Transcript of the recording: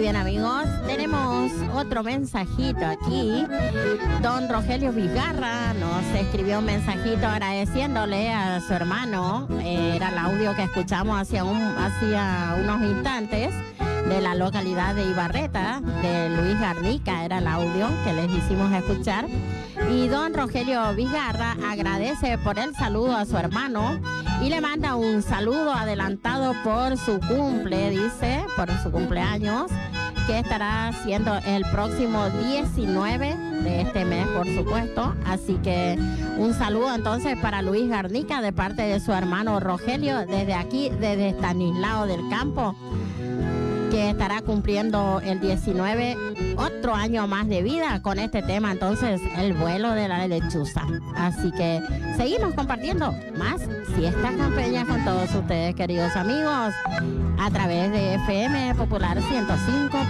bien, amigos, tenemos otro mensajito aquí. Don Rogelio Vizgarra nos escribió un mensajito agradeciéndole a su hermano. Era el audio que escuchamos hacía unos instantes, de la localidad de Ibarreta, de Luis Garnica, era el audio que les hicimos escuchar. Y don Rogelio Vizgarra agradece por el saludo a su hermano y le manda un saludo adelantado por su cumple, dice, por su cumpleaños, que estará siendo el próximo 19 de este mes, por supuesto. Así que un saludo entonces para Luis Garnica de parte de su hermano Rogelio, desde aquí, desde Estanislao del Campo, que estará cumpliendo el 19 otro año más de vida con este tema, entonces, el vuelo de la lechuza. Así que seguimos compartiendo más fiestas campeñas con todos ustedes, queridos amigos, a través de FM Popular 105.